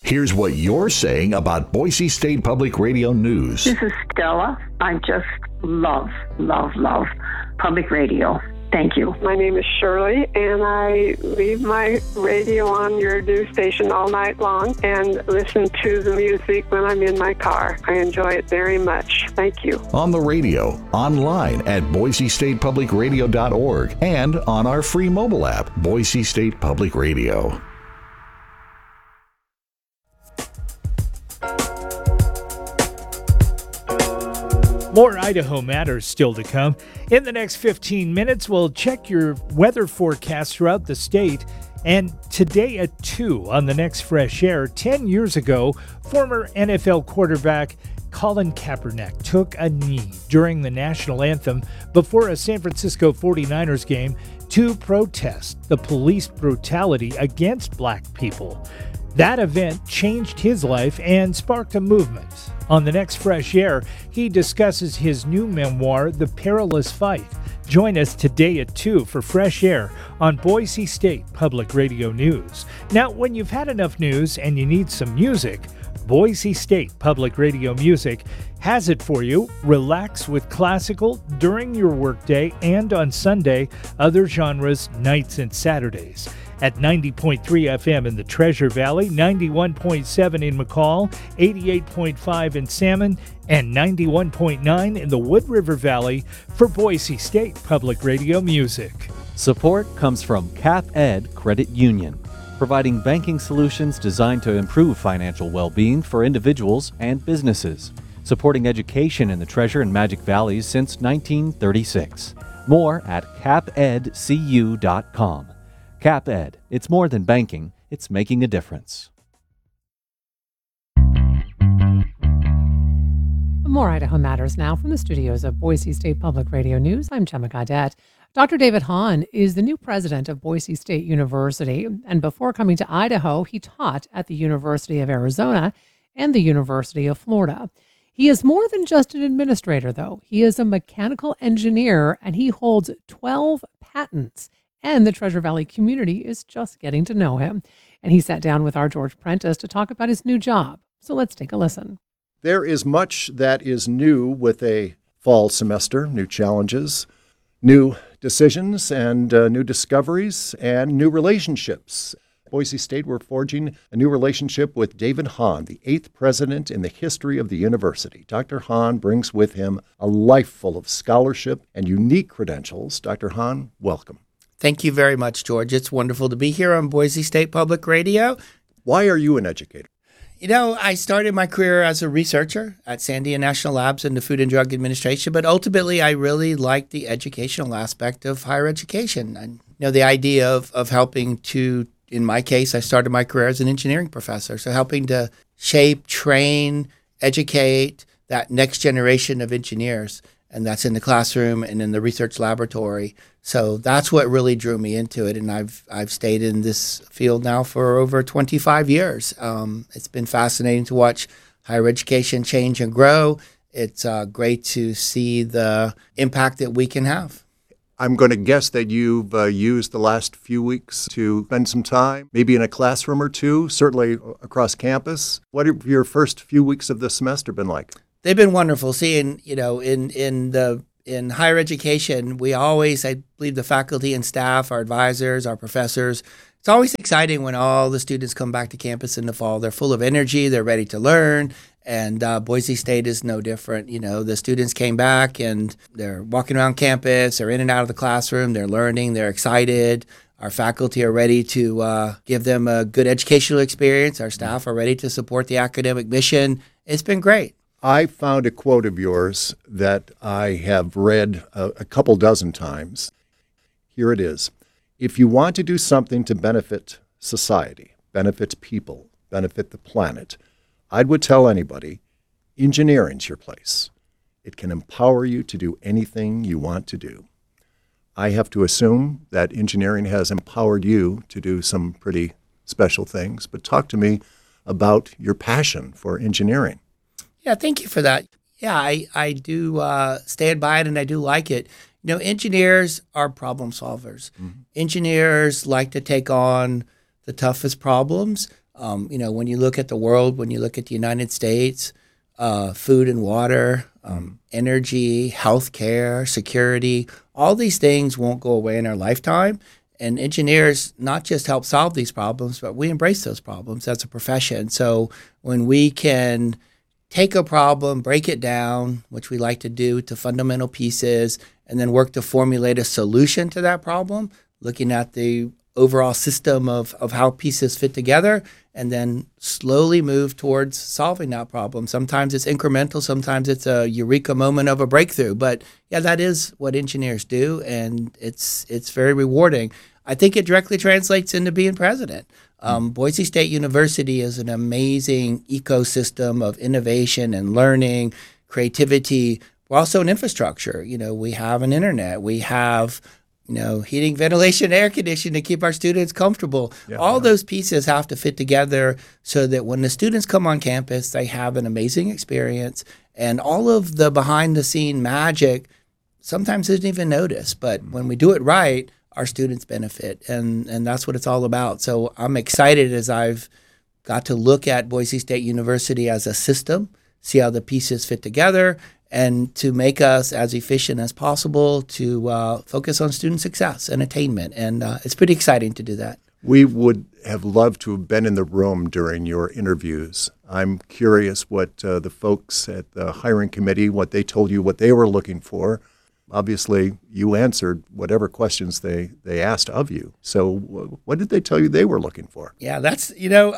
Here's what you're saying about Boise State Public Radio News. This is Stella. I just love public radio. Thank you. My name is Shirley, and I leave my radio on your news station all night long and listen to the music when I'm in my car. I enjoy it very much. Thank you. On the radio, online at boisestatepublicradio.org, and on our free mobile app, Boise State Public Radio. More Idaho Matters still to come. In the next 15 minutes, we'll check your weather forecast throughout the state. And today at 2 on the next Fresh Air, 10 years ago, former NFL quarterback Colin Kaepernick took a knee during the national anthem before a San Francisco 49ers game to protest the police brutality against black people. That event changed his life and sparked a movement. On the next Fresh Air, he discusses his new memoir, The Perilous Fight. Join us today at 2 for Fresh Air on Boise State Public Radio News. Now, when you've had enough news and you need some music, Boise State Public Radio Music has it for you. Relax with classical during your workday and on Sunday, other genres, nights and Saturdays. At 90.3 FM in the Treasure Valley, 91.7 in McCall, 88.5 in Salmon, and 91.9 in the Wood River Valley for Boise State Public Radio Music. Support comes from CapEd Credit Union, providing banking solutions designed to improve financial well-being for individuals and businesses, supporting education in the Treasure and Magic Valleys since 1936. More at capedcu.com. CapEd, it's more than banking, it's making a difference. More Idaho Matters now from the studios of Boise State Public Radio News. I'm Gemma Gaudette. Dr. David Hahn is the new president of Boise State University, and before coming to Idaho, he taught at the University of Arizona and the University of Florida. He is more than just an administrator, though. He is a mechanical engineer, and he holds 12 patents. And the Treasure Valley community is just getting to know him. And he sat down with our George Prentice to talk about his new job. So let's take a listen. There is much that is new with a fall semester, new challenges, new decisions, and new discoveries, and new relationships. Boise State, we're forging a new relationship with David Hahn, the 8th president in the history of the university. Dr. Hahn brings with him a life full of scholarship and unique credentials. Dr. Hahn, welcome. Thank you very much, George. It's wonderful to be here on Boise State Public Radio. Why are you an educator? You know, I started my career as a researcher at Sandia National Labs in the Food and Drug Administration, but ultimately I really liked the educational aspect of higher education. And, the idea of helping to, in my case, I started my career as an engineering professor, so helping to shape, train, educate that next generation of engineers. And that's in the classroom and in the research laboratory. So that's what really drew me into it. And I've stayed in this field now for over 25 years. It's been fascinating to watch higher education change and grow. It's great to see the impact that we can have. I'm going to guess that you've used the last few weeks to spend some time, maybe in a classroom or two, certainly across campus. What have your first few weeks of the semester been like? They've been wonderful. Seeing, in higher education, we always, I believe the faculty and staff, our advisors, our professors, it's always exciting when all the students come back to campus in the fall. They're full of energy. They're ready to learn. And Boise State is no different. The students came back and they're walking around campus. They're in and out of the classroom. They're learning. They're excited. Our faculty are ready to give them a good educational experience. Our staff are ready to support the academic mission. It's been great. I found a quote of yours that I have read a couple dozen times. Here it is. If you want to do something to benefit society, benefit people, benefit the planet, I would tell anybody, engineering's your place. It can empower you to do anything you want to do. I have to assume that engineering has empowered you to do some pretty special things, but talk to me about your passion for engineering. Yeah, thank you for that. Yeah, I do stand by it and I do like it. Engineers are problem solvers. Mm-hmm. Engineers like to take on the toughest problems. When you look at the world, when you look at the United States, food and water, energy, healthcare, security, all these things won't go away in our lifetime. And engineers not just help solve these problems, but we embrace those problems as a profession. So when we can take a problem, break it down, which we like to do, to fundamental pieces, and then work to formulate a solution to that problem, looking at the overall system of how pieces fit together, and then slowly move towards solving that problem. Sometimes it's incremental, sometimes it's a eureka moment of a breakthrough. But yeah, that is what engineers do, and it's very rewarding. I think it directly translates into being president. Boise State University is an amazing ecosystem of innovation and learning, creativity. We're also an infrastructure. We have an internet. We have heating, ventilation, air conditioning to keep our students comfortable. All those pieces have to fit together so that when the students come on campus, they have an amazing experience. And all of the behind-the-scene magic sometimes isn't even noticed. But when we do it right, our students benefit. And that's what it's all about. So I'm excited as I've got to look at Boise State University as a system, see how the pieces fit together, and to make us as efficient as possible to focus on student success and attainment. And it's pretty exciting to do that. We would have loved to have been in the room during your interviews. I'm curious what the folks at the hiring committee, what they told you, what they were looking for. Obviously, you answered whatever questions they asked of you. So what did they tell you they were looking for? Yeah, that's,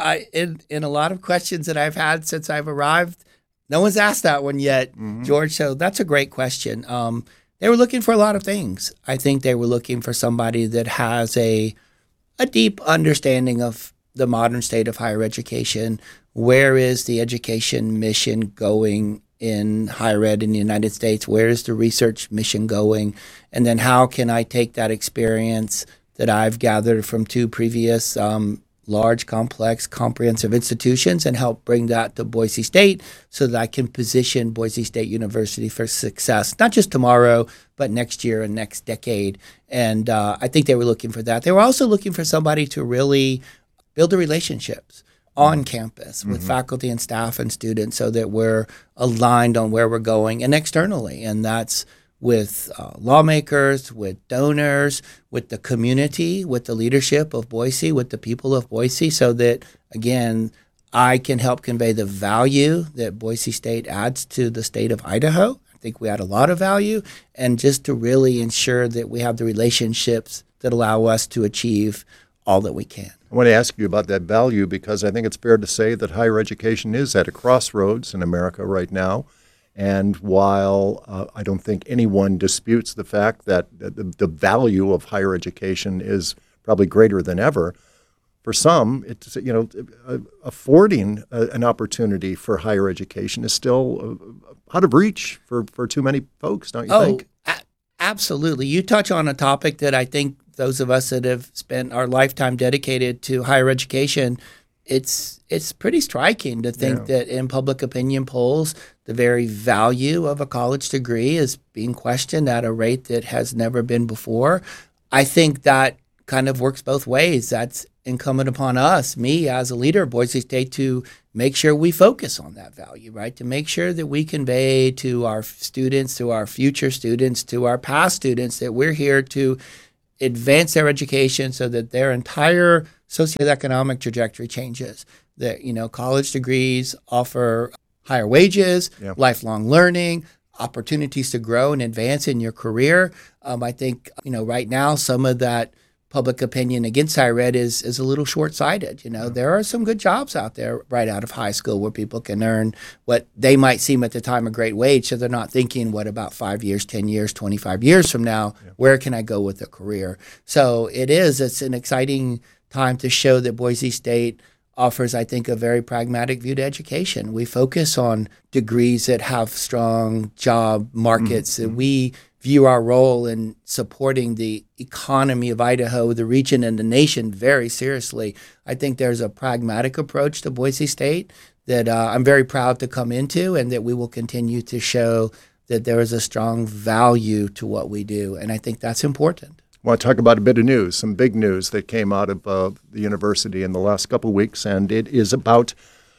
in a lot of questions that I've had since I've arrived, no one's asked that one yet, George. So that's a great question. They were looking for a lot of things. I think they were looking for somebody that has a deep understanding of the modern state of higher education. Where is the education mission going in higher ed in the United States? Where is the research mission going? And then how can I take that experience that I've gathered from two previous large, complex, comprehensive institutions and help bring that to Boise State so that I can position Boise State University for success, not just tomorrow, but next year and next decade. And I think they were looking for that. They were also looking for somebody to really build the relationships on campus with faculty and staff and students so that we're aligned on where we're going and externally. And that's with lawmakers, with donors, with the community, with the leadership of Boise, with the people of Boise, so that, again, I can help convey the value that Boise State adds to the state of Idaho. I think we add a lot of value, and just to really ensure that we have the relationships that allow us to achieve all that we can. I want to ask you about that value because I think it's fair to say that higher education is at a crossroads in America right now. And while I don't think anyone disputes the fact that the value of higher education is probably greater than ever, for some, it's affording an opportunity for higher education is still out of reach for too many folks, don't you think? Absolutely. You touch on a topic that I think those of us that have spent our lifetime dedicated to higher education, it's pretty striking to think that in public opinion polls, the very value of a college degree is being questioned at a rate that has never been before. I think that kind of works both ways. That's incumbent upon us, me as a leader of Boise State, to make sure we focus on that value, right? To make sure that we convey to our students, to our future students, to our past students that we're here to advance their education so that their entire socioeconomic trajectory changes. That, college degrees offer higher wages, lifelong learning, opportunities to grow and advance in your career. I think, right now, some of that public opinion against higher ed is a little short-sighted. There are some good jobs out there right out of high school where people can earn what they might seem at the time a great wage. So they're not thinking, what about 5 years, 10 years, 25 years from now? Where can I go with a career? So it's an exciting time to show that Boise State offers, I think, a very pragmatic view to education. We focus on degrees that have strong job markets. And we view our role in supporting the economy of Idaho, the region, and the nation very seriously. I think there's a pragmatic approach to Boise State that I'm very proud to come into, and that we will continue to show that there is a strong value to what we do. And I think that's important. want to talk about a bit of news, some big news that came out of the university in the last couple of weeks, and it is about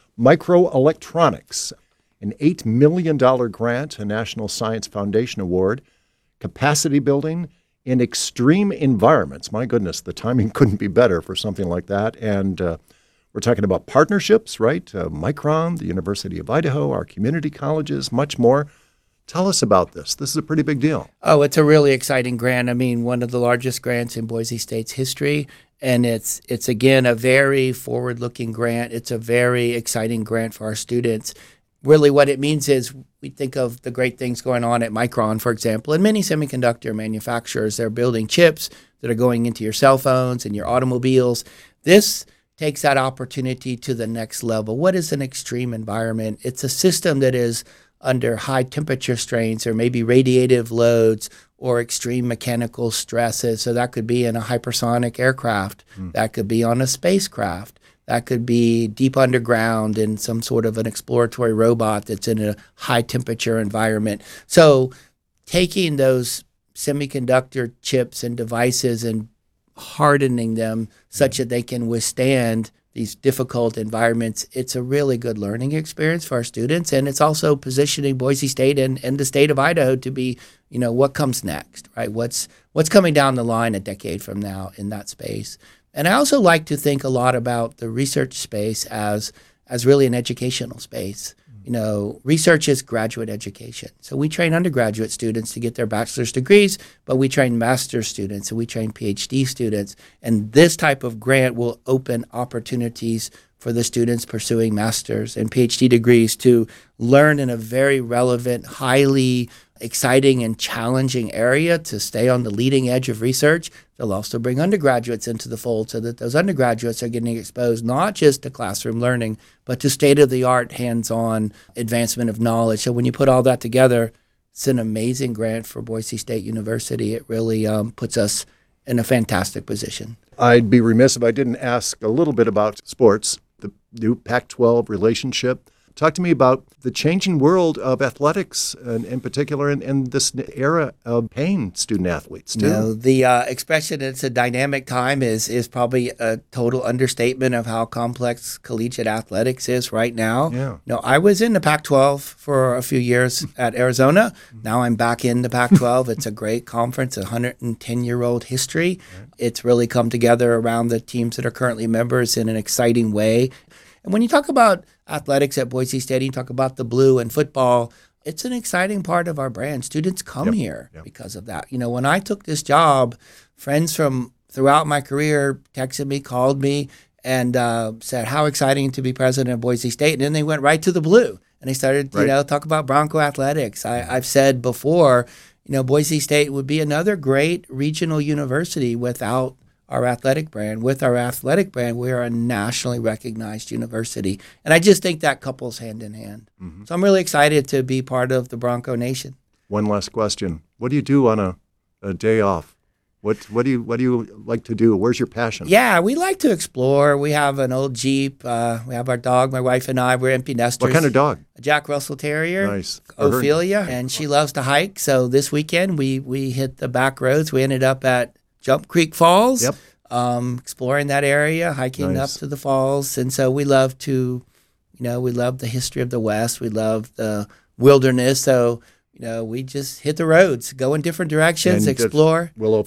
microelectronics, an $8 million grant, a National Science Foundation Award, capacity building in extreme environments. My goodness, the timing couldn't be better for something like that. And we're talking about partnerships, right? Micron, the University of Idaho, our community colleges, much more. Tell us about this. This is a pretty big deal. Oh, it's a really exciting grant. I mean, one of the largest grants in Boise State's history. And it's again, a very forward-looking grant. It's a very exciting grant for our students. Really what it means is we think of the great things going on at Micron, for example, and many semiconductor manufacturers. They're building chips that are going into your cell phones and your automobiles. This takes that opportunity to the next level. What is an extreme environment? It's a system that is under high temperature strains or maybe radiative loads or extreme mechanical stresses. So that could be in a hypersonic aircraft. That could be on a spacecraft. That could be deep underground in some sort of an exploratory robot that's in a high temperature environment. So taking those semiconductor chips and devices and hardening them such that they can withstand these difficult environments, it's a really good learning experience for our students. And it's also positioning Boise State and the state of Idaho to be, what comes next, right? What's coming down the line a decade from now in that space. And I also like to think a lot about the research space as really an educational space. Research is graduate education. So we train undergraduate students to get their bachelor's degrees, but we train master's students and we train PhD students. And this type of grant will open opportunities for the students pursuing master's and PhD degrees to learn in a very relevant, highly exciting and challenging area to stay on the leading edge of research. They'll also bring undergraduates into the fold so that those undergraduates are getting exposed not just to classroom learning, but to state-of-the-art, hands-on advancement of knowledge. So when you put all that together, it's an amazing grant for Boise State University. It really puts us in a fantastic position. I'd be remiss if I didn't ask a little bit about sports, the new Pac-12 relationship. Talk to me about the changing world of athletics, and in particular in this era of paying student athletes, too. The expression "it's a dynamic time" is probably a total understatement of how complex collegiate athletics is right now. Yeah. I was in the Pac-12 for a few years at Arizona. Now I'm back in the Pac-12. It's a great conference, a 110-year-old history. It's really come together around the teams that are currently members in an exciting way. And when you talk about athletics at Boise State, you talk about the blue and football, it's an exciting part of our brand. Students come here because of that. When I took this job, friends from throughout my career texted me, called me, and said how exciting to be president of Boise State. And then they went right to the blue. And they started, talk about Bronco athletics. I've said before, Boise State would be another great regional university without our athletic brand. With our athletic brand, we are a nationally recognized university. And I just think that couples hand in hand. So I'm really excited to be part of the Bronco Nation. One last question. What do you do on a day off? What do you like to do? Where's your passion? Yeah, we like to explore. We have an old Jeep. We have our dog, my wife and I. We're empty nesters. What kind of dog? A Jack Russell Terrier. Nice. Ophelia. And she loves to hike. So this weekend, we hit the back roads. We ended up at Jump Creek Falls, exploring that area, hiking up to the falls. And so we love to, we love the history of the West. We love the wilderness. So, we just hit the roads, go in different directions, And explore. Will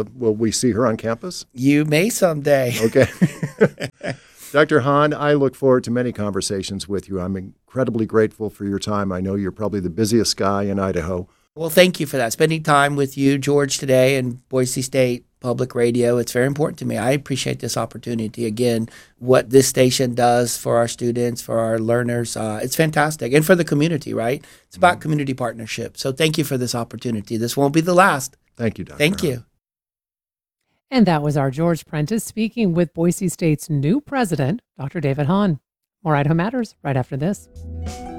we see her on campus? You may someday. Okay. Dr. Hahn, I look forward to many conversations with you. I'm incredibly grateful for your time. I know you're probably the busiest guy in Idaho. Well, thank you for that. Spending time with you, George, today, and Boise State Public Radio, it's very important to me. I appreciate this opportunity. Again, what this station does for our students, for our learners, it's fantastic. And for the community, right? It's about community partnership. So thank you for this opportunity. This won't be the last. Thank you, Dr. Thank Hahn. you. And that was our George Prentice speaking with Boise State's new president, Dr. David Hahn. More Idaho Matters right after this.